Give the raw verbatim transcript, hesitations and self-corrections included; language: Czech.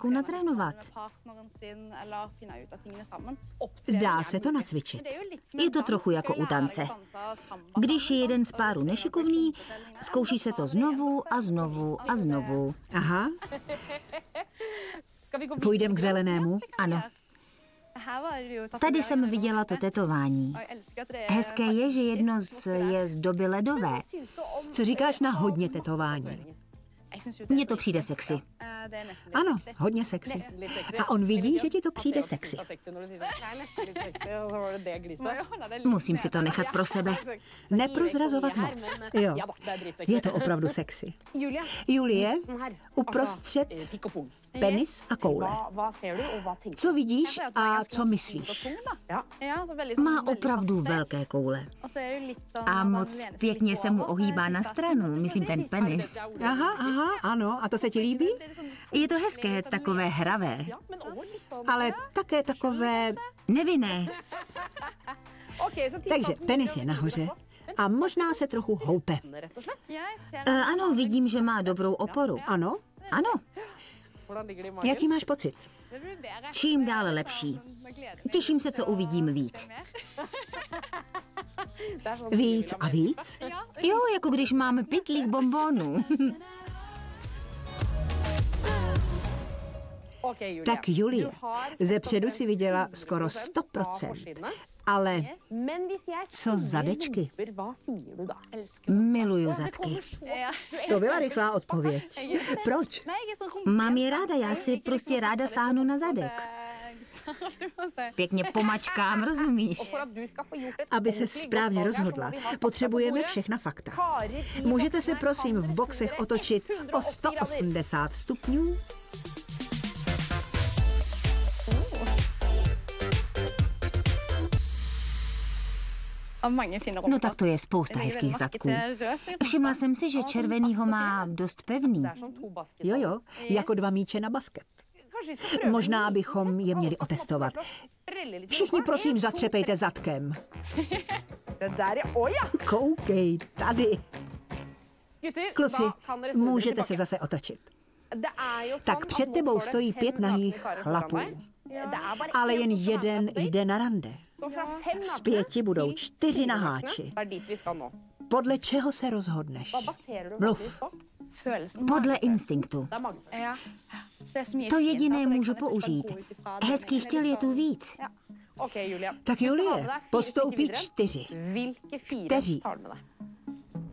partnerku natrénovat. Dá se to nacvičit. Je to trochu jako u tance. Když je jeden z páru nešikovný, zkouší se to znovu a znovu a znovu. Aha. Půjdem k zelenému? Ano. Tady jsem viděla to tetování. Hezké je, že jedno z je z doby ledové. Co říkáš na hodně tetování? Mně to přijde sexy. Ano, hodně sexy. A on vidí, že ti to přijde sexy. Musím si to nechat pro sebe. Neprozrazovat moc. Jo, je to opravdu sexy. Julie, uprostřed penis a koule. Co vidíš a co myslíš? Má opravdu velké koule. A moc pěkně se mu ohýbá na stranu, myslím ten penis. Aha, aha, ano. A to se ti líbí? Je to hezké, takové hravé. Ale také takové... Nevinné. Takže penis je nahoře a možná se trochu houpe. E, ano, vidím, že má dobrou oporu. Ano? Ano. Jaký máš pocit? Čím dále lepší. Těším se, co uvidím víc. Víc a víc? Jo, jako když máme pytlík bonbonů. Tak Julie, zepředu si viděla skoro sto procent. Ale co zadečky? Miluju zadky. To byla rychlá odpověď. Proč? Mám je ráda, já si prostě ráda sáhnu na zadek. Pěkně pomačkám, rozumíš? Aby se správně rozhodla, potřebujeme všechna fakta. Můžete se prosím v boxech otočit o sto osmdesát stupňů? No tak to je spousta hezkých zadků. Všimla jsem si, že červenýho má dost pevný. Jo, jo, jako dva míče na basket. Možná bychom je měli otestovat. Všichni prosím zatřepejte zadkem. Koukej, tady. Kluci, můžete se zase otočit. Tak před tebou stojí pět nahých chlapů. Ale jen jeden jde na rande. Z pěti budou čtyři naháči. Podle čeho se rozhodneš? Mluv. Podle instinktu. To jediné můžu použít. Hezkých těl je tu víc. Tak Julie, postoupí čtyři. Kteří?